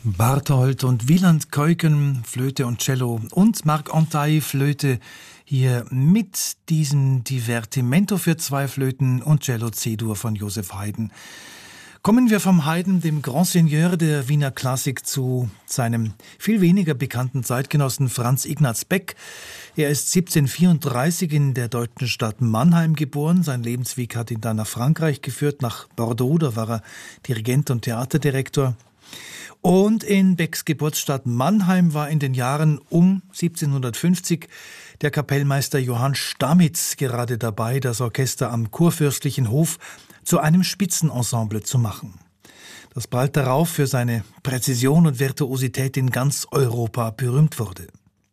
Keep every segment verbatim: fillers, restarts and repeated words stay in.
Barthold und Wieland Keuken, Flöte und Cello und Marc Antaille, Flöte, hier mit diesem Divertimento für zwei Flöten und Cello C-Dur von Joseph Haydn. Kommen wir vom Haydn, dem Grand Seigneur der Wiener Klassik, zu seinem viel weniger bekannten Zeitgenossen Franz Ignaz Beck. Er ist siebzehnhundertvierunddreißig in der deutschen Stadt Mannheim geboren. Sein Lebensweg hat ihn dann nach Frankreich geführt, nach Bordeaux. Da war er Dirigent und Theaterdirektor. Und in Becks Geburtsstadt Mannheim war in den Jahren um siebzehnhundertfünfzig der Kapellmeister Johann Stamitz gerade dabei, das Orchester am Kurfürstlichen Hof zu einem Spitzenensemble zu machen, das bald darauf für seine Präzision und Virtuosität in ganz Europa berühmt wurde.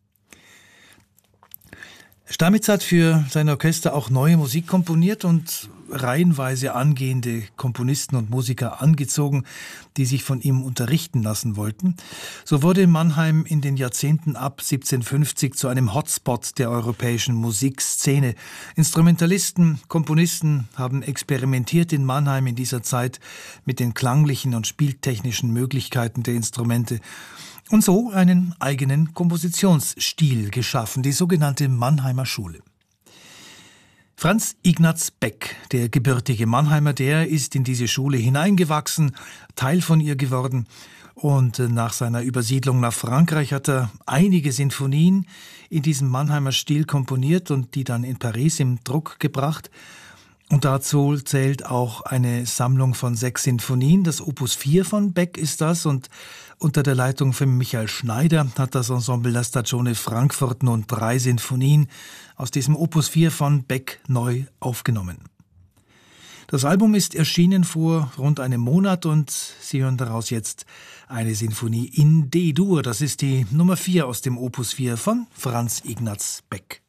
Stamitz hat für sein Orchester auch neue Musik komponiert und reihenweise angehende Komponisten und Musiker angezogen, die sich von ihm unterrichten lassen wollten. So wurde Mannheim in den Jahrzehnten ab siebzehnhundertfünfzig zu einem Hotspot der europäischen Musikszene. Instrumentalisten, Komponisten haben experimentiert in Mannheim in dieser Zeit mit den klanglichen und spieltechnischen Möglichkeiten der Instrumente und so einen eigenen Kompositionsstil geschaffen, die sogenannte Mannheimer Schule. Franz Ignaz Beck, der gebürtige Mannheimer, der ist in diese Schule hineingewachsen, Teil von ihr geworden. Und nach seiner Übersiedlung nach Frankreich hat er einige Sinfonien in diesem Mannheimer Stil komponiert und die dann in Paris im Druck gebracht. Und dazu zählt auch eine Sammlung von sechs Sinfonien. Das Opus vier von Beck ist das, und unter der Leitung von Michael Schneider hat das Ensemble La Stagione Frankfurt nun drei Sinfonien aus diesem Opus vier von Beck neu aufgenommen. Das Album ist erschienen vor rund einem Monat und Sie hören daraus jetzt eine Sinfonie in D-Dur. Das ist die Nummer vier aus dem Opus vier von Franz Ignaz Beck.